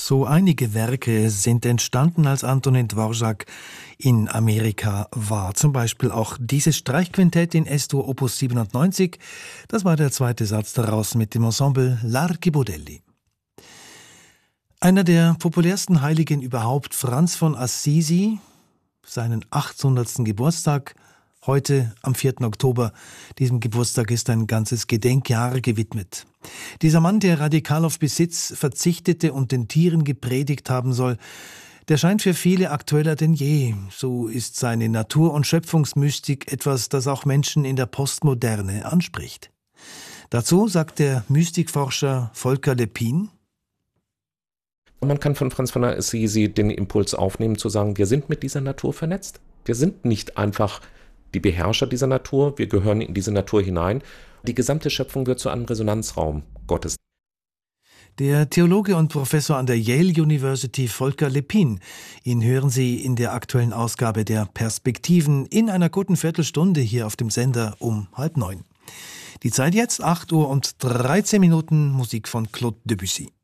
So einige Werke sind entstanden, als Antonín Dvořák in Amerika war. Zum Beispiel auch dieses Streichquintett in S-Dur Opus 97. Das war der zweite Satz daraus mit dem Ensemble L'Archibudelli. Einer der populärsten Heiligen überhaupt, Franz von Assisi, seinen 800. Geburtstag, heute am 4. Oktober. Diesem Geburtstag ist ein ganzes Gedenkjahr gewidmet. Dieser Mann, der radikal auf Besitz verzichtete und den Tieren gepredigt haben soll, der scheint für viele aktueller denn je. So ist seine Natur- und Schöpfungsmystik etwas, das auch Menschen in der Postmoderne anspricht. Dazu sagt der Mystikforscher Volker Lepin: Man kann von Franz von Assisi den Impuls aufnehmen, zu sagen, wir sind mit dieser Natur vernetzt. Wir sind nicht einfach die Beherrscher dieser Natur, wir gehören in diese Natur hinein. Die gesamte Schöpfung wird zu einem Resonanzraum Gottes. Der Theologe und Professor an der Yale University Volker Lepin. Ihn hören Sie in der aktuellen Ausgabe der Perspektiven in einer guten Viertelstunde hier auf dem Sender um 8:30. Die Zeit jetzt 8:13 Musik von Claude Debussy.